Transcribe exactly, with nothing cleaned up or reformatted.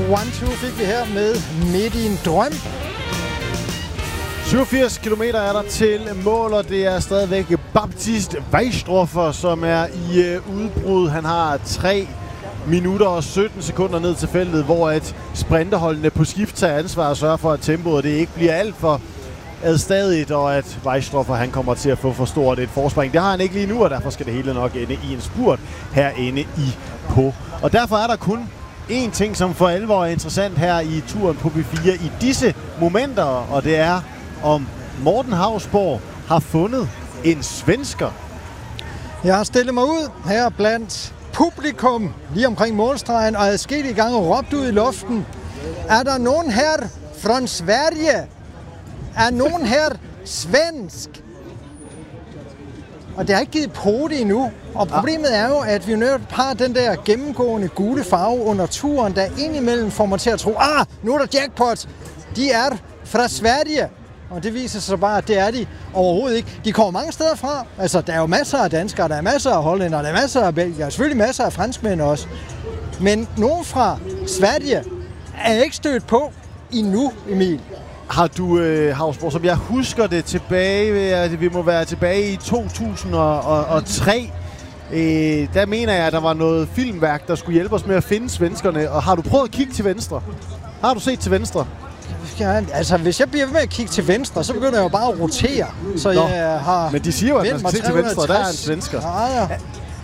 One Two fik vi her med Midt i en drøm. syvogfirs kilometer er der til mål, og det er stadigvæk Baptist Weistroffer, som er i øh, udbrud. Han har tre minutter og sytten sekunder ned til feltet, hvor at sprinterholdene på skift tager ansvar og sørger for, at tempoet det ikke bliver alt for adstadigt, og at Weistroffer han kommer til at få for stort et forspring. Det har han ikke lige nu, og derfor skal det hele nok ende i en spurt herinde i på. Og derfor er der kun én ting, som for alvor er interessant her i turen på B fire i disse momenter, og det er, om Morten Hausborg har fundet en svensker. Jeg har stillet mig ud her blandt publikum lige omkring målstregen, og adskillige gange råbt ud i luften. Er der nogen her fra Sverige? Er nogen her svensk? Og det har ikke givet på det endnu. Og problemet er jo, at vi netop har den der gennemgående gule farve under turen, der indimellem får mig til at tro, ah, nu er der jackpot. De er fra Sverige. Og det viser sig bare, at det er de overhovedet ikke. De kommer mange steder fra. Altså, der er jo masser af danskere, der er masser af hollændere, der er masser af belgier, og selvfølgelig masser af franskmænd også. Men nogen fra Sverige er ikke stødt på endnu, Emil. Har du, øh, Hausborg, som jeg husker det tilbage, at vi må være tilbage i to tusind og tre, øh, der mener jeg, at der var noget filmværk, der skulle hjælpe os med at finde svenskerne. Og har du prøvet at kigge til venstre? Har du set til venstre? Ja, altså, hvis jeg bliver ved med at kigge til venstre, så begynder jeg jo bare at rotere. Så Nå, jeg har men de siger jo, at man skal se til venstre, og der er en svensker. Ja, ja.